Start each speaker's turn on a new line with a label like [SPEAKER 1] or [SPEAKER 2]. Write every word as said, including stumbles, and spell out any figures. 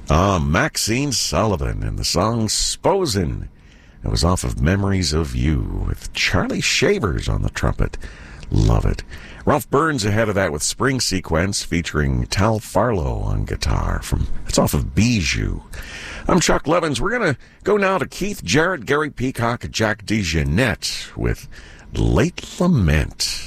[SPEAKER 1] Ah, Maxine Sullivan and the song Sposin. It was off of Memories of You with Charlie Shavers on the trumpet. Love it. Ralph Burns ahead of that with Spring Sequence featuring Tal Farlow on guitar. From It's off of Bijou. I'm Chuck Levins. We're going to go now to Keith Jarrett, Gary Peacock, Jack DeJohnette with Late Lament.